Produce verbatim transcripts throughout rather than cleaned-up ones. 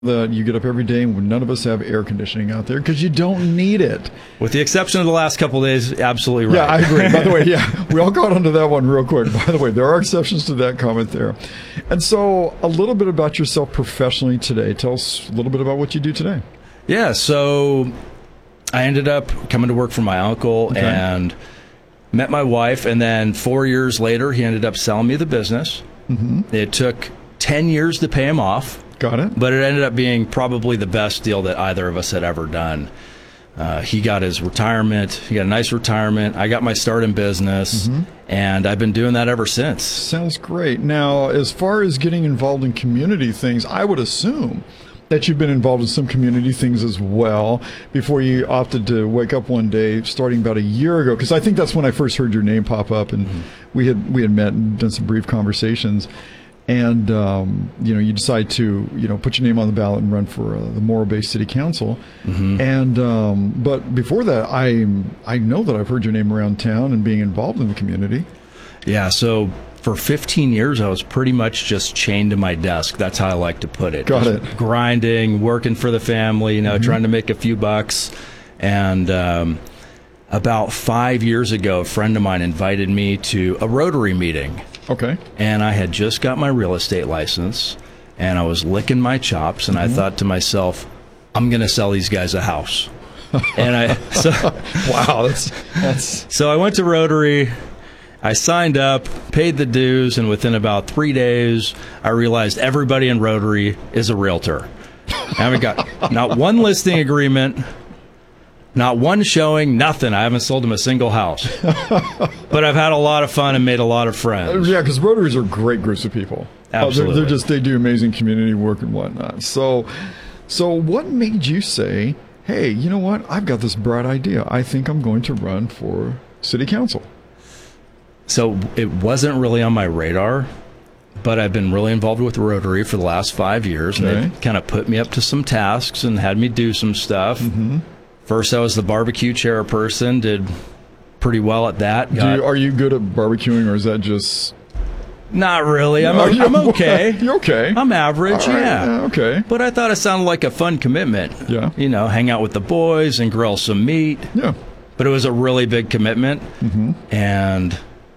that you get up every day and none of us have air conditioning out there because you don't need it. With the exception of the last couple of days, absolutely right. Yeah, I agree. By the way, yeah, we all got onto that one real quick. By the way, there are exceptions to that comment there. And so a little bit about yourself professionally today. Tell us a little bit about what you do today. Yeah, so I ended up coming to work for my uncle okay. and met my wife, and then four years later, he ended up selling me the business. Mm-hmm. It took ten years to pay him off. Got it. But it ended up being probably the best deal that either of us had ever done. Uh, he got his retirement. He got a nice retirement. I got my start in business, mm-hmm. and I've been doing that ever since. Sounds great. Now, as far as getting involved in community things, I would assume that you've been involved in some community things as well before you opted to wake up one day starting about a year ago, because I think that's when I first heard your name pop up, and mm-hmm. we had we had met and done some brief conversations. And, um, you know, you decide to, you know, put your name on the ballot and run for uh, the Morro Bay City Council. Mm-hmm. And, um, but before that, I I know that I've heard your name around town and being involved in the community. Yeah, so for fifteen years, I was pretty much just chained to my desk. That's how I like to put it. Got just it. Grinding, working for the family, you know, mm-hmm. trying to make a few bucks. And um, about five years ago, a friend of mine invited me to a Rotary meeting. Okay. And I had just got my real estate license, and I was licking my chops, and mm-hmm. I thought to myself, I'm going to sell these guys a house. And I so wow, that's that's so I went to Rotary. I signed up, paid the dues, and within about three days, I realized everybody in Rotary is a realtor. I haven't got not one listing agreement, not one showing, nothing. I haven't sold them a single house. But I've had a lot of fun and made a lot of friends. Yeah, because Rotaries are great groups of people. Absolutely. Uh, they're, they're just, they do amazing community work and whatnot. So, so what made you say, hey, you know what? I've got this bright idea. I think I'm going to run for city council. So it wasn't really on my radar, but I've been really involved with Rotary for the last five years. Okay. And they've kind of put me up to some tasks and had me do some stuff. Mm-hmm. First, I was the barbecue chairperson, did pretty well at that. Do you, are you good at barbecuing, or is that just... Not really. I'm, you, I'm okay. You're okay. I'm average, right. yeah. yeah. Okay. But I thought it sounded like a fun commitment. Yeah. You know, hang out with the boys and grill some meat. Yeah. But it was a really big commitment. Mm-hmm. And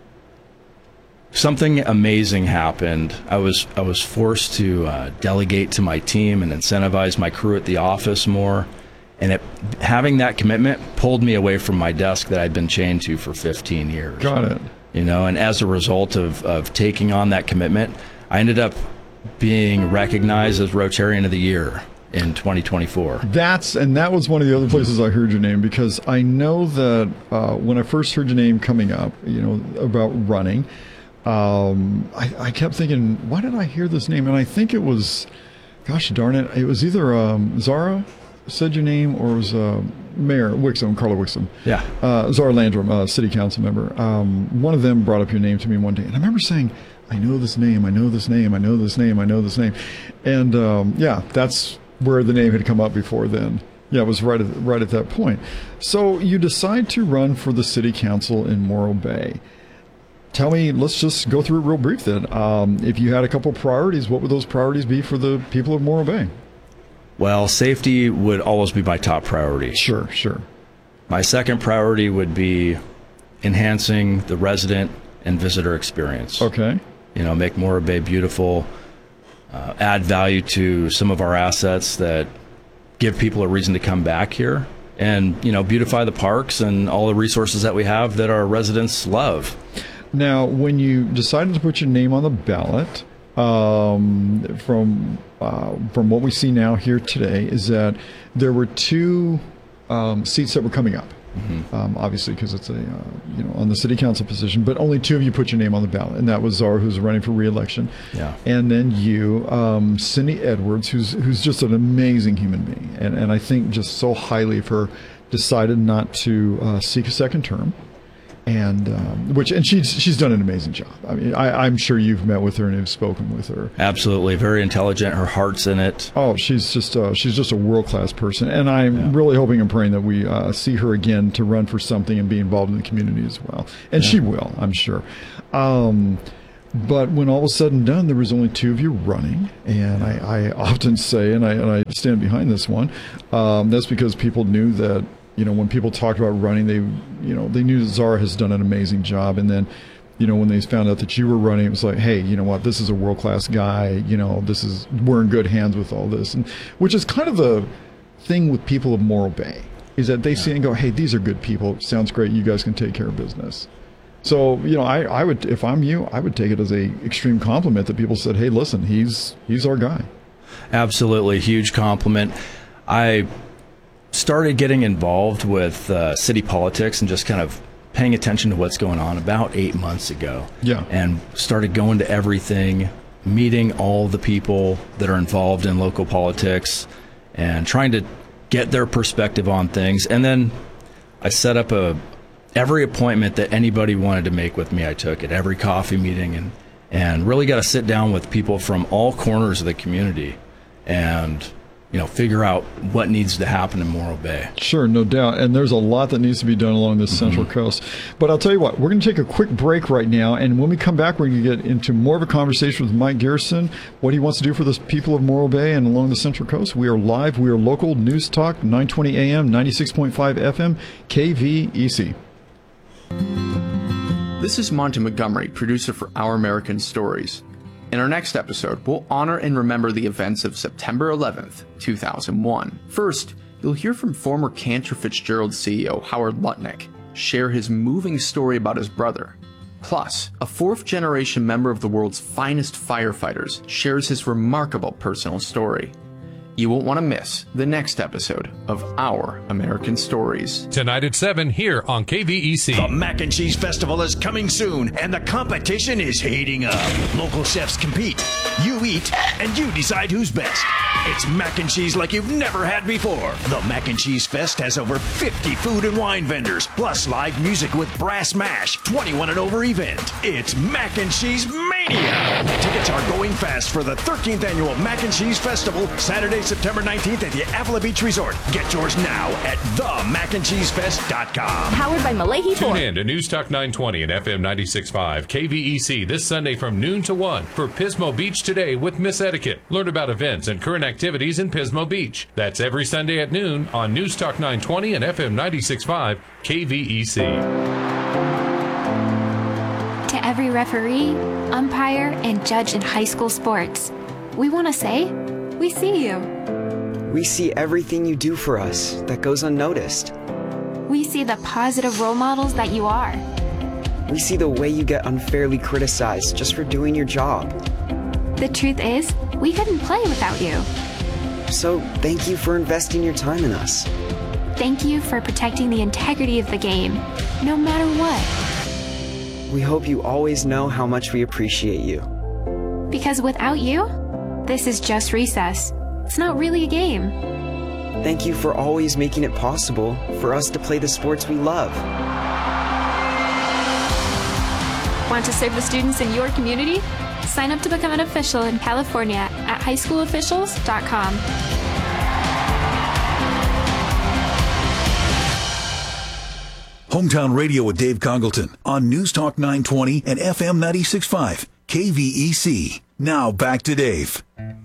something amazing happened. I was I was forced to uh, delegate to my team and incentivize my crew at the office more. And it, having that commitment pulled me away from my desk that I'd been chained to for fifteen years. Got it. You know, and as a result of, of taking on that commitment, I ended up being recognized as Rotarian of the Year in twenty twenty-four. That's, and that was one of the other places I heard your name, because I know that uh, when I first heard your name coming up, you know, about running, um, I, I kept thinking, why did I hear this name? And I think it was, gosh darn it, it was either um, Zara said your name, or it was uh, Mayor Wixom, Carla Wixom. Yeah. Uh, Zara Landrum, uh, city council member. Um, one of them brought up your name to me one day, and I remember saying, I know this name, I know this name, I know this name, I know this name. And um, yeah, that's where the name had come up before then. Yeah, it was right at, right at that point. So you decide to run for the city council in Morro Bay. Tell me, let's just go through it real brief then. Um, if you had a couple priorities, what would those priorities be for the people of Morro Bay? Well, safety would always be my top priority. Sure, sure. My second priority would be enhancing the resident and visitor experience. Okay. You know, make Morro Bay beautiful, uh, add value to some of our assets that give people a reason to come back here, and, you know, beautify the parks and all the resources that we have that our residents love. Now, when you decided to put your name on the ballot, um, from uh, from what we see now here today, is that there were two um, seats that were coming up. Mm-hmm. Um, obviously, because it's a uh, you know on the city council position, but only two of you put your name on the ballot, and that was Zara, who's running for re-election, yeah, and then you, um, Cindy Edwards, who's who's just an amazing human being, and and I think just so highly of her, decided not to uh, seek a second term. And um, which and she's she's done an amazing job. I mean, I, I'm sure you've met with her and have spoken with her. Absolutely, very intelligent. Her heart's in it. Oh, she's just uh, she's just a world class person, and I'm yeah. really hoping and praying that we uh, see her again to run for something and be involved in the community as well. And yeah. she will, I'm sure. Um, But when all was said and done, there was only two of you running. And I, I often say, and I, and I stand behind this one, um, that's because people knew that, you know, when people talked about running, they, you know, they knew that Zara has done an amazing job. And then, you know, when they found out that you were running, it was like, hey, you know what, this is a world-class guy. You know, this is, we're in good hands with all this. And which is kind of the thing with people of Morro Bay, is that they yeah. see and go, hey, these are good people. Sounds great. You guys can take care of business. So, you know, I, I would, if I'm you, I would take it as a extreme compliment that people said, hey, listen, he's, he's our guy. Absolutely. Huge compliment. I started getting involved with uh, city politics and just kind of paying attention to what's going on about eight months ago. Yeah. And started going to everything, meeting all the people that are involved in local politics and trying to get their perspective on things. And then I set up a every appointment that anybody wanted to make with me, I took at every coffee meeting, and and really got to sit down with people from all corners of the community and, you know, figure out what needs to happen in Morro Bay. Sure, no doubt. And there's a lot that needs to be done along this mm-hmm. Central Coast. But I'll tell you what, we're going to take a quick break right now. And when we come back, we're going to get into more of a conversation with Mike Garrison, what he wants to do for the people of Morro Bay and along the Central Coast. We are live. We are local. News Talk, nine twenty A M, ninety-six point five F M, K V E C. This is Monty Montgomery, producer for Our American Stories. In our next episode, we'll honor and remember the events of September eleventh, two thousand one. First, you'll hear from former Cantor Fitzgerald C E O Howard Lutnick share his moving story about his brother. Plus, a fourth-generation member of the world's finest firefighters shares his remarkable personal story. You won't want to miss the next episode of Our American Stories. Tonight at seven here on K V E C. The Mac and Cheese Festival is coming soon, and the competition is heating up. Local chefs compete. You eat, and you decide who's best. It's mac and cheese like you've never had before. The Mac and Cheese Fest has over fifty food and wine vendors, plus live music with Brass Mash, twenty-one and over event. It's Mac and Cheese Mania. Tickets are going fast for the thirteenth Annual Mac and Cheese Festival, Saturday, September nineteenth at the Avila Beach Resort. Get yours now at the mac and cheese fest dot com. Powered by Malahi Tune Ford. in to News Talk nine twenty and F M ninety-six point five K V E C this Sunday from noon to one for Pismo Beach Today with Miss Etiquette. Learn about events and current activities in Pismo Beach. That's every Sunday at noon on News Talk nine twenty and F M ninety-six point five K V E C. To every referee, umpire, and judge in high school sports, we want to say, we see you. We see everything you do for us that goes unnoticed. We see the positive role models that you are. We see the way you get unfairly criticized just for doing your job. The truth is, we couldn't play without you. So thank you for investing your time in us. Thank you for protecting the integrity of the game, no matter what. We hope you always know how much we appreciate you. Because without you, this is just recess. It's not really a game. Thank you for always making it possible for us to play the sports we love. Want to serve the students in your community? Sign up to become an official in California at high school officials dot com. Hometown Radio with Dave Congleton on News Talk nine twenty and F M ninety-six point five K V E C. Now back to Dave.